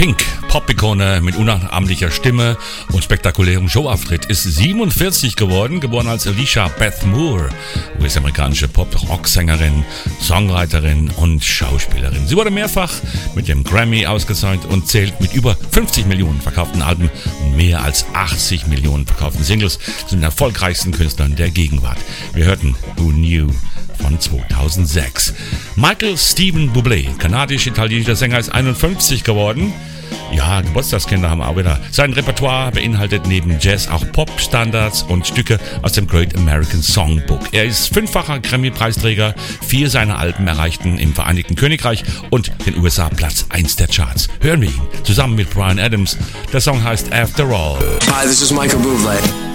Pink, Pop-Ikone mit unnachahmlicher Stimme und spektakulärem Showauftritt, ist 47 geworden, geboren als Alicia Beth Moore, US-amerikanische Pop-Rock-Sängerin, Songwriterin und Schauspielerin. Sie wurde mehrfach mit dem Grammy ausgezeichnet und zählt mit über 50 Millionen verkauften Alben und mehr als 80 Millionen verkauften Singles zu den erfolgreichsten Künstlern der Gegenwart. Wir hörten Who Knew von 2006. Michael Steven Bublé, kanadisch-italienischer Sänger, ist 51 geworden. Ja, Geburtstagskinder haben auch wieder. Sein Repertoire beinhaltet neben Jazz auch Pop-Standards und Stücke aus dem Great American Songbook. Er ist 5-facher Grammy-Preisträger. 4 seiner Alben erreichten im Vereinigten Königreich und den USA Platz 1 der Charts. Hören wir ihn zusammen mit Bryan Adams. Der Song heißt After All. Hi, this is Michael Bublé.